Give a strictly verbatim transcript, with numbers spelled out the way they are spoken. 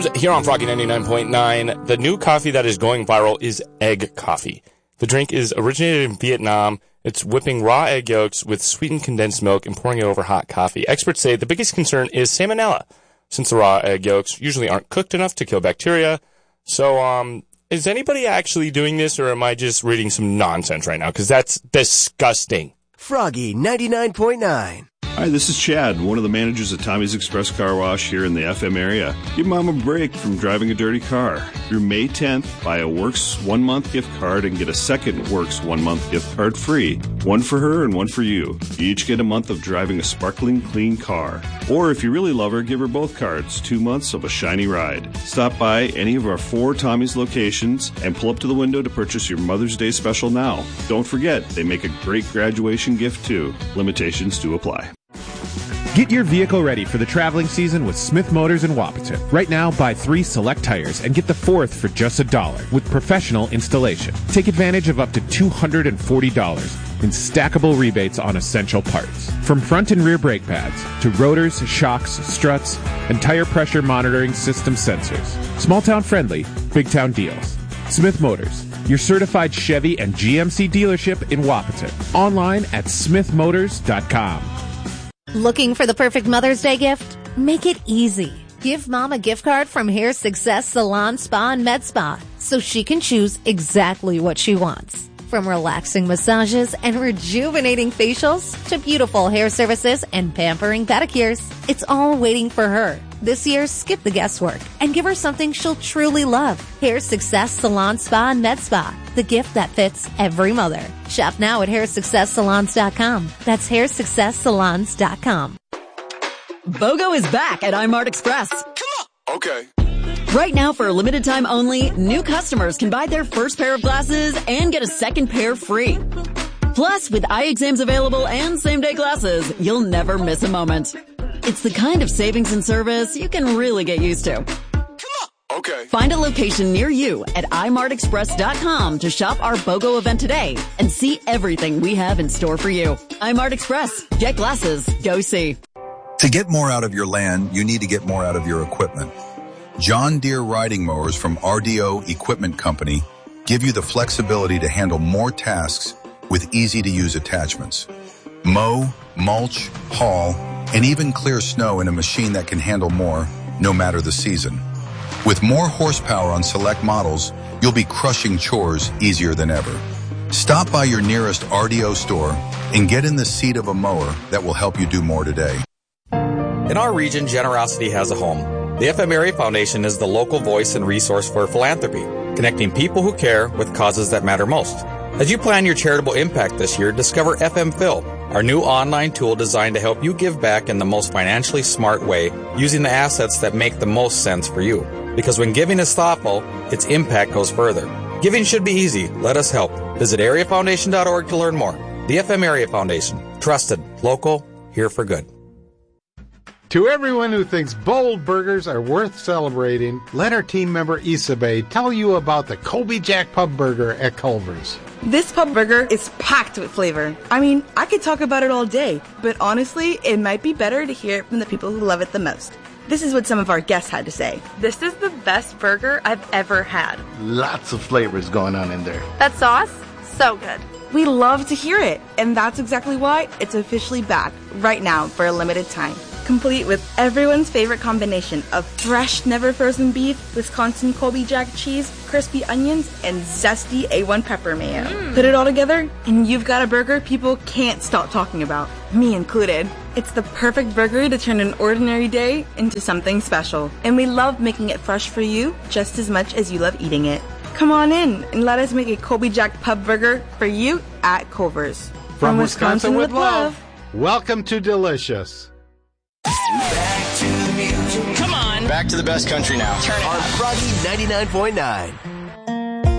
Here on Froggy ninety-nine point nine, the new coffee that is going viral is egg coffee. The drink is originated in Vietnam. It's whipping raw egg yolks with sweetened condensed milk and pouring it over hot coffee. Experts say the biggest concern is salmonella, since the raw egg yolks usually aren't cooked enough to kill bacteria. So, um, is anybody actually doing this, or am I just reading some nonsense right now? Because that's disgusting. Froggy ninety-nine point nine. Hi, this is Chad, one of the managers at Tommy's Express Car Wash here in the F M area. Give Mom a break from driving a dirty car. Through May tenth, buy a Works one-month gift card and get a second Works one-month gift card free. One for her and one for you. You each get a month of driving a sparkling clean car. Or if you really love her, give her both cards. Two months of a shiny ride. Stop by any of our four Tommy's locations and pull up to the window to purchase your Mother's Day special now. Don't forget, they make a great graduation gift too. Limitations do apply. Get your vehicle ready for the traveling season with Smith Motors in Wapaton. Right now, buy three select tires and get the fourth for just a dollar with professional installation. Take advantage of up to two hundred forty dollars in stackable rebates on essential parts. From front and rear brake pads to rotors, shocks, struts, and tire pressure monitoring system sensors. Small town friendly, big town deals. Smith Motors, your certified Chevy and G M C dealership in Wapaton. Online at smith motors dot com. Looking for the perfect Mother's Day gift? Make it easy. Give Mom a gift card from Hair Success Salon, Spa, and Med Spa so she can choose exactly what she wants. From relaxing massages and rejuvenating facials to beautiful hair services and pampering pedicures, it's all waiting for her. This year, skip the guesswork and give her something she'll truly love. Hair Success Salon, Spa, and Med Spa. The gift that fits every mother. Shop now at hair success salons dot com. That's hair success salons dot com. BOGO is back at iMart Express. Come on. Okay. Right now, for a limited time only, new customers can buy their first pair of glasses and get a second pair free. Plus, with eye exams available and same-day glasses, you'll never miss a moment. It's the kind of savings and service you can really get used to. Okay. Find a location near you at i mart express dot com to shop our BOGO event today and see everything we have in store for you. iMart Express. Get glasses. Go see. To get more out of your land, you need to get more out of your equipment. John Deere riding mowers from R D O Equipment Company give you the flexibility to handle more tasks with easy-to-use attachments. Mow, mulch, haul, and even clear snow in a machine that can handle more, no matter the season. With more horsepower on select models, you'll be crushing chores easier than ever. Stop by your nearest R D O store and get in the seat of a mower that will help you do more today. In our region, generosity has a home. The F M Area Foundation is the local voice and resource for philanthropy, connecting people who care with causes that matter most. As you plan your charitable impact this year, discover F M Phil, our new online tool designed to help you give back in the most financially smart way, using the assets that make the most sense for you. Because when giving is thoughtful, its impact goes further. Giving should be easy. Let us help. Visit area foundation dot org to learn more. The F M Area Foundation. Trusted, local, here for good. To everyone who thinks bold burgers are worth celebrating, let our team member Isabel tell you about the Colby Jack Pub Burger at Culver's. This pub burger is packed with flavor. I mean, I could talk about it all day, but honestly, it might be better to hear it from the people who love it the most. This is what some of our guests had to say. This is the best burger I've ever had. Lots of flavors going on in there. That sauce, so good. We love to hear it, and that's exactly why it's officially back right now for a limited time. Complete with everyone's favorite combination of fresh, never frozen beef, Wisconsin Colby Jack cheese, crispy onions, and zesty A one pepper mayo. Mm. Put it all together, and you've got a burger people can't stop talking about, me included. It's the perfect burger to turn an ordinary day into something special. And we love making it fresh for you just as much as you love eating it. Come on in and let us make a Colby Jack Pub Burger for you at Culver's. From, From Wisconsin, Wisconsin with love. love, welcome to Delicious. Back to the music. Come on. Back to the best country now. Turn it on up. Froggy ninety-nine point nine.